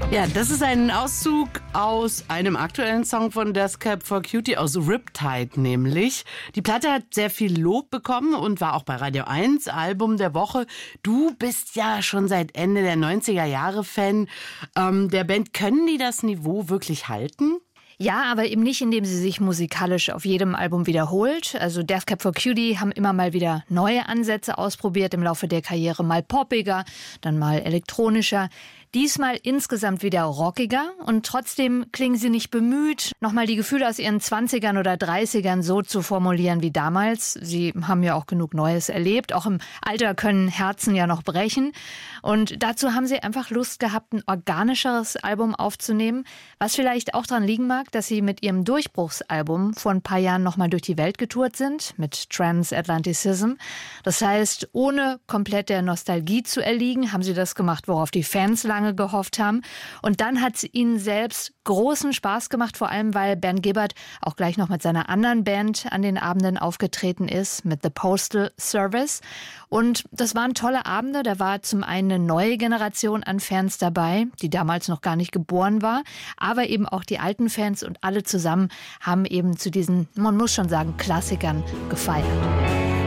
Ja, das ist ein Auszug aus einem aktuellen Song von Death Cab for Cutie, aus Riptide nämlich. Die Platte hat sehr viel Lob bekommen und war auch bei Radio 1 Album der Woche. Du bist ja schon seit Ende der 90er Jahre Fan der Band. Können die das Niveau wirklich halten? Ja, aber eben nicht, indem sie sich musikalisch auf jedem Album wiederholt. Also Death Cab for Cutie haben immer mal wieder neue Ansätze ausprobiert im Laufe der Karriere. Mal poppiger, dann mal elektronischer. Diesmal insgesamt wieder rockiger und trotzdem klingen sie nicht bemüht, nochmal die Gefühle aus ihren 20ern oder 30ern so zu formulieren wie damals. Sie haben ja auch genug Neues erlebt. Auch im Alter können Herzen ja noch brechen. Und dazu haben sie einfach Lust gehabt, ein organischeres Album aufzunehmen, was vielleicht auch daran liegen mag, dass sie mit ihrem Durchbruchsalbum vor ein paar Jahren nochmal durch die Welt getourt sind, mit Transatlanticism. Das heißt, ohne komplett der Nostalgie zu erliegen, haben sie das gemacht, worauf die Fans lange gehofft haben. Und dann hat es ihnen selbst großen Spaß gemacht, vor allem weil Ben Gibbard auch gleich noch mit seiner anderen Band an den Abenden aufgetreten ist, mit The Postal Service. Und das waren tolle Abende. Da war zum einen eine neue Generation an Fans dabei, die damals noch gar nicht geboren war, aber eben auch die alten Fans und alle zusammen haben eben zu diesen, man muss schon sagen, Klassikern gefeiert.